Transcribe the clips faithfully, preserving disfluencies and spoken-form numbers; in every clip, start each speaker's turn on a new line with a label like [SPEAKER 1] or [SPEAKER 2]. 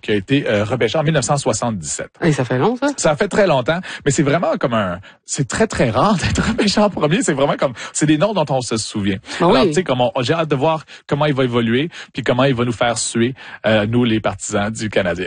[SPEAKER 1] qui a été euh, repêché en dix-neuf cent soixante-dix-sept.
[SPEAKER 2] Et ça fait long, ça?
[SPEAKER 1] Ça fait très longtemps, mais c'est vraiment comme un... C'est très, très rare d'être repêché en premier. C'est vraiment comme... C'est des noms dont on se souvient.
[SPEAKER 2] Ah
[SPEAKER 1] Alors,
[SPEAKER 2] oui.
[SPEAKER 1] tu sais, comme on, j'ai hâte de voir comment il va évoluer, puis comment il va nous faire suer, euh, nous, les partisans du Canadien.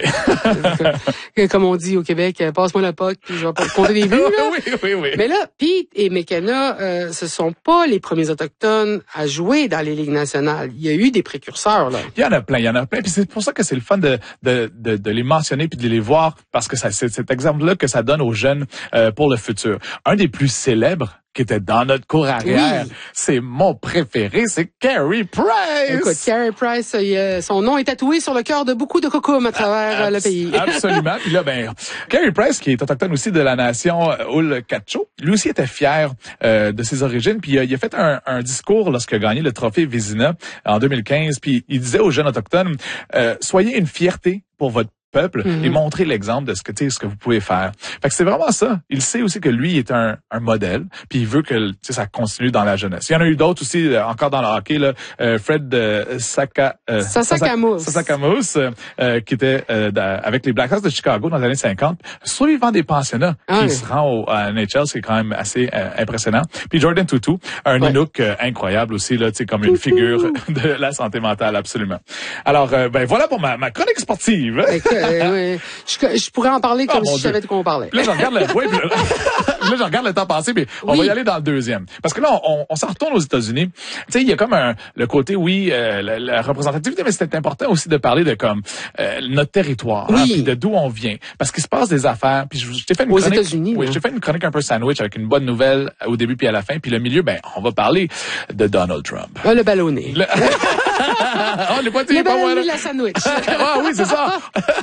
[SPEAKER 2] Comme on dit au Québec, euh, passe-moi la puck, puis je vais compter des buts, là.
[SPEAKER 1] oui, oui, oui.
[SPEAKER 2] Mais là, Pete et McKenna, euh, ce sont pas les premiers autochtones à jouer dans les ligues nationales. Il y a eu des précurseurs, là.
[SPEAKER 1] Il y en a plein, il y en a plein. Puis c'est pour ça que c'est le fun de, de, de, de les mentionner puis de les voir, parce que ça, c'est cet exemple-là que ça donne aux jeunes euh, pour le futur. Un des plus célèbres qui était dans notre cour arrière,
[SPEAKER 2] Oui.
[SPEAKER 1] c'est mon préféré, c'est Carey Price.
[SPEAKER 2] Écoute, Carey Price, il, euh, son nom est tatoué sur le cœur de beaucoup de cocum à travers euh, le pays.
[SPEAKER 1] Absolument. Puis là, ben, Carey Price, qui est autochtone aussi de la nation Ul-Cacho, lui aussi était fier euh, de ses origines. Puis il a, il a fait un, un discours lorsqu'il a gagné le trophée Vézina en deux mille quinze. Puis il disait aux jeunes autochtones, euh, soyez une fierté pour votre peuple mm-hmm. et montrer l'exemple de ce que tu sais ce que vous pouvez faire. Fait que c'est vraiment ça. Il sait aussi que lui est un, un modèle, puis il veut que tu sais ça continue dans la jeunesse. Il y en a eu d'autres aussi euh, encore dans le hockey là, euh, Fred euh, Saka euh,
[SPEAKER 2] Sasakamoose
[SPEAKER 1] Sasakamoose euh, qui était euh, avec les Blackhawks de Chicago dans les années cinquante, survivant des pensionnats,
[SPEAKER 2] ah,
[SPEAKER 1] qui
[SPEAKER 2] oui.
[SPEAKER 1] se rend au à N H L, c'est quand même assez euh, impressionnant. Puis Jordan Tutu, un ouais. Inuk euh, incroyable aussi là, tu sais comme une figure de la santé mentale absolument. Alors euh, ben voilà pour ma, ma chronique sportive.
[SPEAKER 2] Euh, ouais. je, je pourrais en parler comme oh, si je savais de quoi on parlait.
[SPEAKER 1] Là, je regarde le, ouais, là, là, je regarde le temps passé, mais on oui. va y aller dans le deuxième. Parce que là, on, on s'en retourne aux États-Unis. Tu sais, il y a comme un, le côté, oui, euh, la, la représentativité, mais c'est important aussi de parler de comme euh, notre territoire,
[SPEAKER 2] oui.
[SPEAKER 1] hein, puis de d'où on vient. Parce qu'il se passe des affaires. Puis je, je t'ai fait une
[SPEAKER 2] aux
[SPEAKER 1] chronique.
[SPEAKER 2] États-Unis.
[SPEAKER 1] Oui,
[SPEAKER 2] hein.
[SPEAKER 1] je t'ai fait une chronique un peu sandwich avec une bonne nouvelle au début puis à la fin. Puis le milieu, ben, on va parler de Donald Trump.
[SPEAKER 2] Ah, le ballonné. Le...
[SPEAKER 1] oh, le poitier,
[SPEAKER 2] le
[SPEAKER 1] pas moi, là.
[SPEAKER 2] la sandwich.
[SPEAKER 1] Ah oui, c'est ça.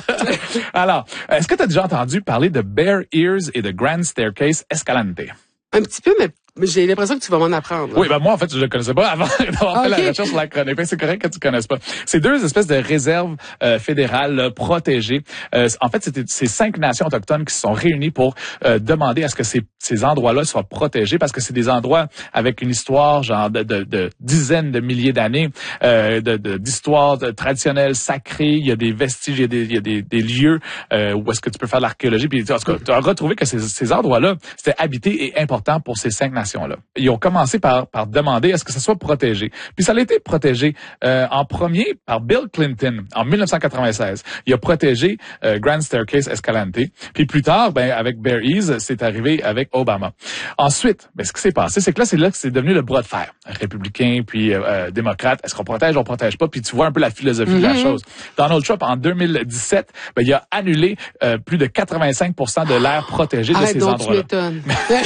[SPEAKER 1] Alors, est-ce que tu as déjà entendu parler de Bear Ears et de Grand Staircase Escalante?
[SPEAKER 2] Un petit peu, mais j'ai l'impression que tu vas m'en apprendre. Hein.
[SPEAKER 1] Oui, ben moi, en fait, je le connaissais pas avant d'avoir okay. fait la recherche sur la chronique. C'est correct que tu connaisses pas. C'est deux espèces de réserves euh, fédérales là, protégées. Euh, en fait, c'était ces cinq nations autochtones qui se sont réunies pour euh, demander à ce que ces, ces endroits-là soient protégés, parce que c'est des endroits avec une histoire genre de, de, de dizaines de milliers d'années, euh, de, de, d'histoire de, traditionnelle, sacrée. Il y a des vestiges, il y a des, il y a des, des lieux euh, où est-ce que tu peux faire de l'archéologie. Puis, en tout cas, tu as retrouvé que ces, ces endroits-là, c'était habité et important pour ces cinq nations. Là. Ils ont commencé par, par demander à ce que ça soit protégé. Puis ça a été protégé euh, en premier par Bill Clinton en dix-neuf cent quatre-vingt-seize. Il a protégé euh, Grand Staircase Escalante. Puis plus tard, ben avec Bear Ears, c'est arrivé avec Obama. Ensuite, ben ce qui s'est passé, c'est que là, c'est là que c'est devenu le bras de fer. Républicain puis euh, démocrate. Est-ce qu'on protège, on protège pas? Puis tu vois un peu la philosophie mm-hmm. de la chose. Donald Trump en deux mille dix-sept, ben il a annulé euh, plus de quatre-vingt-cinq pour cent de l'aire protégée de
[SPEAKER 2] Arrête
[SPEAKER 1] ces
[SPEAKER 2] donc,
[SPEAKER 1] endroits-là.
[SPEAKER 2] Tu m'étonnes.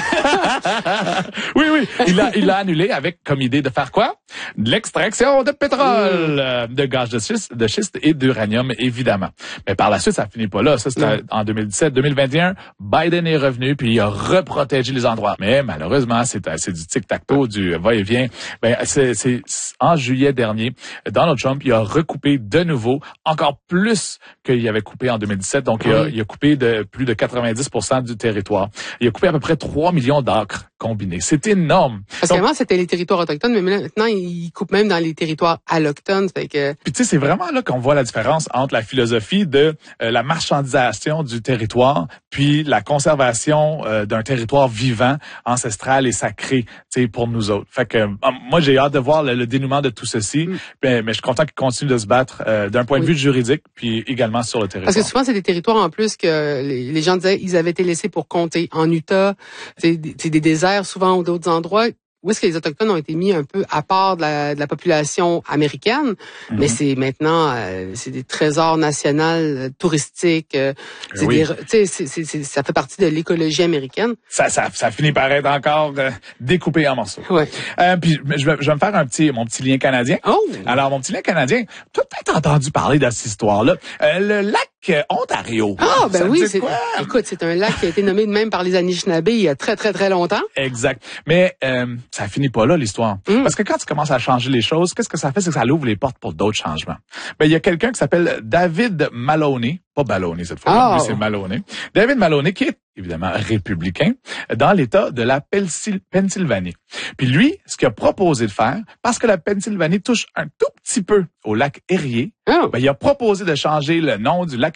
[SPEAKER 1] Oui, oui, il l'a il l'a annulé avec comme idée de faire quoi? De l'extraction de pétrole, mmh. de gaz de schiste, de schiste et d'uranium, évidemment. Mais par la suite, ça finit pas là. Ça, c'était mmh. en deux mille dix-sept. deux mille vingt et un, Biden est revenu, puis il a reprotégé les endroits. Mais malheureusement, c'est, c'est du tic-tac-toe, du va-et-vient. Ben, c'est, c'est en juillet dernier, Donald Trump, il a recoupé de nouveau, encore plus qu'il avait coupé en deux mille dix-sept. Donc, mmh. il, a, il a coupé de plus de quatre-vingt-dix pour cent du territoire. Il a coupé à peu près trois millions d'acres combinés. C'est énorme.
[SPEAKER 2] Parce qu'avant, c'était les territoires autochtones, mais maintenant, ils coupent même dans les territoires allochtones. Fait que...
[SPEAKER 1] Puis tu sais, c'est vraiment là qu'on voit la différence entre la philosophie de euh, la marchandisation du territoire, puis la conservation euh, d'un territoire vivant, ancestral et sacré, tu sais, pour nous autres. Fait que euh, moi, j'ai hâte de voir le, le dénouement de tout ceci, mm. mais, mais je suis content qu'ils continuent de se battre euh, d'un point oui. de vue juridique, puis également sur le territoire.
[SPEAKER 2] Parce que souvent, c'est des territoires en plus que les, les gens disaient ils avaient été laissés pour compter. En Utah, c'est des, c'est des déserts souvent ou d'autres endroits. Où est-ce que les Autochtones ont été mis un peu à part de la, de la population américaine, mm-hmm. mais c'est maintenant, euh, c'est des trésors nationaux euh, touristiques. Euh, c'est
[SPEAKER 1] oui.
[SPEAKER 2] des, c'est, c'est, c'est, ça fait partie de l'écologie américaine.
[SPEAKER 1] Ça, ça, ça finit par être encore euh, découpé en morceaux.
[SPEAKER 2] Ouais.
[SPEAKER 1] Euh, puis je vais, je vais me faire un petit, mon petit lien canadien.
[SPEAKER 2] Oh.
[SPEAKER 1] Alors mon petit lien canadien, tu as peut-être entendu parler de cette histoire-là. Euh, le lac Ontario.
[SPEAKER 2] Ah, ben
[SPEAKER 1] ça
[SPEAKER 2] oui,
[SPEAKER 1] dit
[SPEAKER 2] c'est,
[SPEAKER 1] quoi?
[SPEAKER 2] écoute, c'est un lac qui a été nommé de même par les Anishinaabe il y a très, très, très longtemps.
[SPEAKER 1] Exact. Mais euh, ça finit pas là, l'histoire. Mm. Parce que quand tu commences à changer les choses, qu'est-ce que ça fait? C'est que ça ouvre les portes pour d'autres changements. Ben, il y a quelqu'un qui s'appelle David Maloney, pas Balloney cette fois,
[SPEAKER 2] oh.
[SPEAKER 1] lui c'est Maloney. David Maloney, qui est évidemment républicain, dans l'État de la Pennsylvanie. Puis lui, ce qu'il a proposé de faire, parce que la Pennsylvanie touche un tout petit peu au lac Erie,
[SPEAKER 2] oh.
[SPEAKER 1] ben, il a proposé de changer le nom du lac